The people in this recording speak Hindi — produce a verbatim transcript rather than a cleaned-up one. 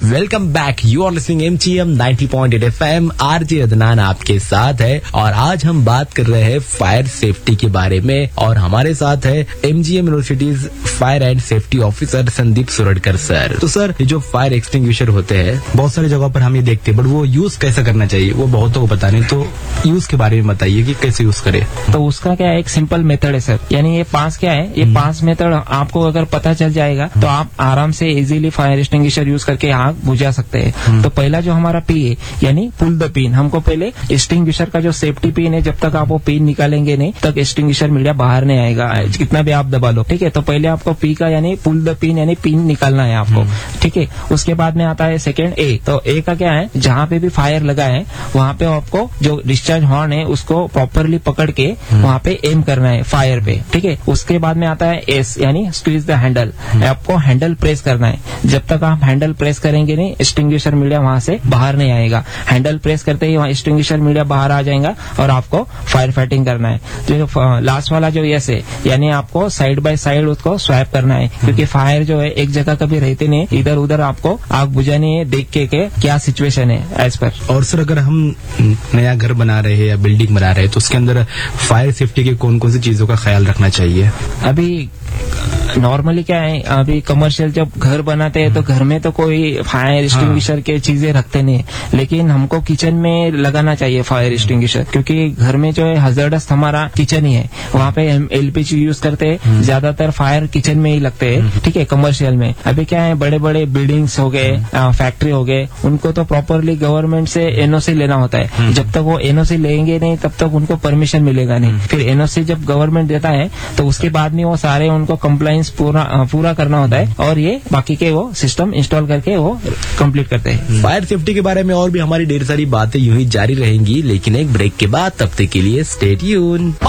Welcome back, you are listening MGM ninety point eight FM. RJ Adnan आपके साथ है और आज हम बात कर रहे हैं फायर सेफ्टी के बारे में और हमारे साथ है MGM universities fire and safety officer Sandeep Suradkar sir. तो सर, ये जो फायर एक्सटिंग्विशर होते हैं बहुत सारी जगहों पर हम ये देखते हैं, बट वो यूज कैसे करना चाहिए वो बहुतों को पता नहीं, तो यूज के बारे में बताइए कि कैसे यूज करे। तो उसका क्या है, एक सिंपल मेथड है सर। यानी ये पास क्या है, ये पास मेथड आपको अगर पता चल जाएगा तो आप आराम से इजीली फायर एक्सटिंग्विशर यूज करके आग बुझा सकते हैं। तो पहला जो हमारा पी है यानी पुल द पिन, हमको पहले एक्सटिंग्विशर का जो सेफ्टी पिन है जब तक आप वो पिन निकालेंगे नहीं तक एक्सटिंग्विशर मीडिया बाहर नहीं आएगा, कितना भी आप दबा लो। ठीक है, तो पहले आपको पी का यानी पुल द पिन यानी पिन निकालना है आपको। ठीक है, उसके बाद में आता है सेकेंड ए। तो ए का क्या है, जहाँ पे भी फायर लगा है वहाँ पे आपको जो डिस्चार्ज हॉर्न है उसको प्रॉपरली पकड़ के वहाँ पे एम करना है फायर पे। ठीक है, उसके बाद में आता है एस यानी स्क्वीज द हैंडल, आपको हैंडल प्रेस करना है। जब तक आप हैंडल प्रेस करेंगे नहीं एक्सटिंग्विशर मीडिया वहां से बाहर नहीं आएगा। हैंडल प्रेस करते ही वहाँ एक्सटिंग्विशर मीडिया बाहर आ जाएगा और आपको फायर फाइटिंग करना है। जो लास्ट वाला जो एस है यानी आपको साइड बाय साइड उसको स्वैप करना है, क्योंकि फायर जो है एक जगह कभी रहते नहीं, इधर उधर आपको आग बुझानी है देख के, के क्या सिचुएशन है एज पर। और सर, अगर हम नया घर बना रहे हैं या बिल्डिंग बना रहे हैं तो उसके अंदर फायर सेफ्टी के कौन कौन सी चीजों का ख्याल रखना चाहिए? अभी नॉर्मली क्या है, अभी कमर्शियल जब घर बनाते हैं तो घर में तो कोई फायर एक्सटिंग्विशर के चीजें रखते नहीं, लेकिन हमको किचन में लगाना चाहिए फायर एक्सटिंग्विशर, क्योंकि घर में जो है हजार्डस हमारा किचन ही है, वहाँ पे हम एलपीजी यूज करते हैं, ज्यादातर फायर किचन में ही लगते हैं। ठीक है, कमर्शियल में अभी क्या है, बड़े बड़े बिल्डिंग्स हो गए, फैक्ट्री हो गए, उनको तो प्रॉपरली गवर्नमेंट से एनओसी लेना होता है। जब तक वो एनओसी लेंगे नहीं तब तक उनको परमिशन मिलेगा नहीं। फिर एनओसी जब गवर्नमेंट देता है तो उसके बाद में वो सारे उनको कंप्लाइंस पूरा पूरा करना होता है और ये बाकी के वो सिस्टम इंस्टॉल करके वो कंप्लीट करते हैं। फायर सेफ्टी के बारे में और भी हमारी ढेर सारी बातें यूं ही जारी रहेंगी, लेकिन एक ब्रेक के बाद, तब तक के लिए स्टे ट्यून।